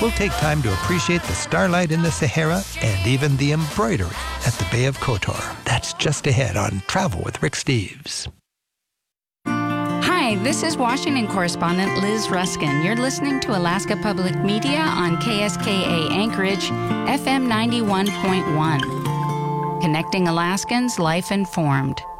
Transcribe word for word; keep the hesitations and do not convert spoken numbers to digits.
We'll take time to appreciate the starlight in the Sahara and even the embroidery at the Bay of Kotor. That's just ahead on Travel with Rick Steves. Hi, this is Washington correspondent Liz Ruskin. You're listening to Alaska Public Media on K S K A Anchorage, F M ninety-one point one. Connecting Alaskans, life informed.